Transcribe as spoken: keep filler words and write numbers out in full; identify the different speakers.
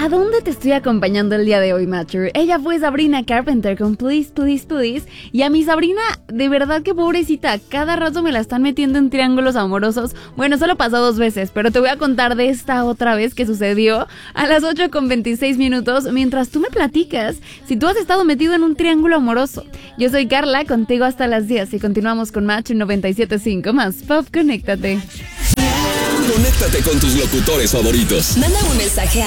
Speaker 1: ¿A dónde te estoy acompañando el día de hoy, Mature? Ella fue Sabrina Carpenter con Please, Please, Please. Y a mi Sabrina, de verdad que pobrecita, cada rato me la están metiendo en triángulos amorosos. Bueno, solo pasó dos veces, pero te voy a contar de esta otra vez que sucedió a las ocho con veintiséis minutos, mientras tú me platicas si tú has estado metido en un triángulo amoroso. Yo soy Carla, contigo hasta las diez y continuamos con Mature noventa y siete punto cinco más Pop, conéctate.
Speaker 2: Conéctate con tus locutores favoritos.
Speaker 3: Manda un mensaje a